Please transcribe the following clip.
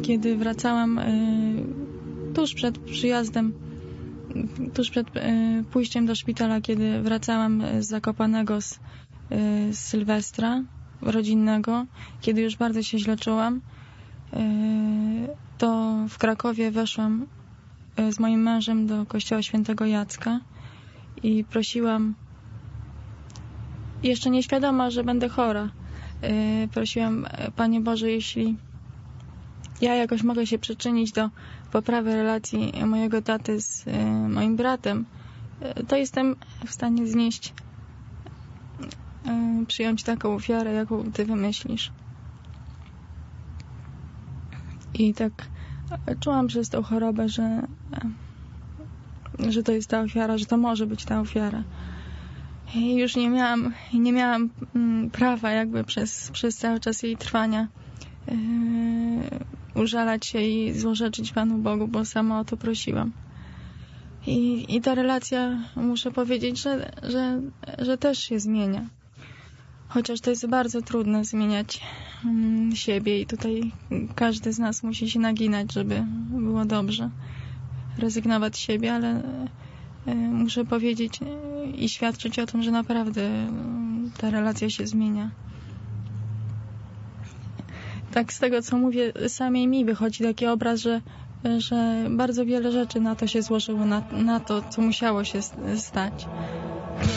kiedy wracałam tuż przed przyjazdem, tuż przed pójściem do szpitala, kiedy wracałam z Zakopanego z Sylwestra rodzinnego, kiedy już bardzo się źle czułam, to w Krakowie weszłam z moim mężem do kościoła świętego Jacka i prosiłam, jeszcze nieświadoma, że będę chora, prosiłam, Panie Boże, jeśli ja jakoś mogę się przyczynić do poprawy relacji mojego taty z moim bratem, to jestem w stanie przyjąć taką ofiarę, jaką Ty wymyślisz. I tak czułam przez tą chorobę, że to jest ta ofiara, że to może być ta ofiara. I już nie miałam prawa jakby przez cały czas jej trwania użalać się i złorzeczyć Panu Bogu, bo sama o to prosiłam. I ta relacja, muszę powiedzieć, że też się zmienia. Chociaż to jest bardzo trudne zmieniać siebie i tutaj każdy z nas musi się naginać, żeby było dobrze. Rezygnować z siebie, ale muszę powiedzieć i świadczyć o tym, że naprawdę ta relacja się zmienia. Tak z tego, co mówię, samej mi wychodzi taki obraz, że bardzo wiele rzeczy na to się złożyło, na to, co musiało się stać.